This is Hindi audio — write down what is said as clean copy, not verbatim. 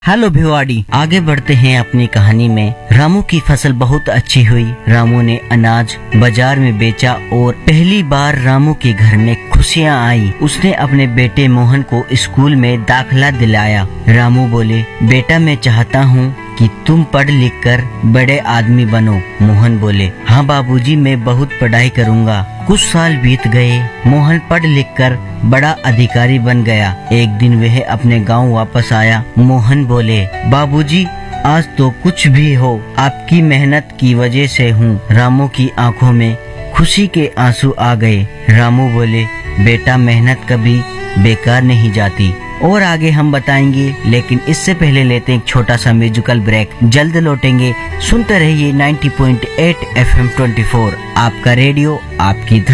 हेलो भिवाड़ी, आगे बढ़ते हैं अपनी कहानी में। रामू की फसल बहुत अच्छी हुई। रामू ने अनाज बाजार में बेचा और पहली बार रामू के घर में खुशियां आई। उसने अपने बेटे मोहन को स्कूल में दाखिला दिलाया। रामू बोले, बेटा मैं चाहता हूँ कि तुम पढ़ लिख कर बड़े आदमी बनो। मोहन बोले, हाँ बाबूजी, मैं बहुत पढ़ाई करूँगा। कुछ साल बीत गए। मोहन पढ़ लिख कर बड़ा अधिकारी बन गया। एक दिन वह अपने गांव वापस आया। मोहन बोले, बाबूजी, आज तो कुछ भी हो, आपकी मेहनत की वजह से हूँ। रामू की आंखों में खुशी के आंसू आ गए। रामू बोले, बेटा मेहनत कभी बेकार नहीं जाती। और आगे हम बताएंगे, लेकिन इससे पहले लेते हैं एक छोटा सा म्यूजिकल ब्रेक। जल्द लौटेंगे। सुनते रहिए 90.8 FM 24, आपका रेडियो, आपकी